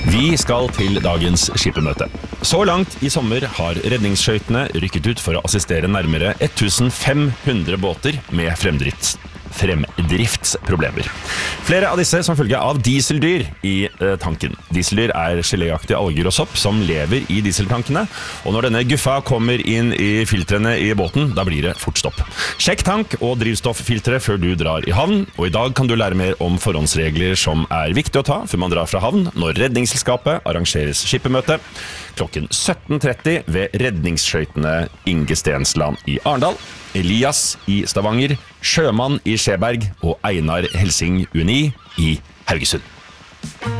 Vi skal til dagens skippermøte. Så langt i sommer har redningsskøytene rykket ut for å assistere nærmere 1500 båter med fremdriftsproblemer. Flere av disse som følge av dieseldyr i tanken. Dieseldyr geléaktige alger og sopp som lever i dieseltankene, og når denne guffa kommer inn i filtrene i båten, da blir det fort stopp. Sjekk tank og drivstofffiltre før du drar i havn, og i dag kan du lære mer om forhåndsregler som viktig å ta før man drar fra havn når redningsselskapet arrangeres skippermøte klokken 17:30 ved redningsskøytene Inge Stensland i Arendal, Elias i Stavanger, Sjømann i Skjeberg og Einar Helsing Uni i Haugesund.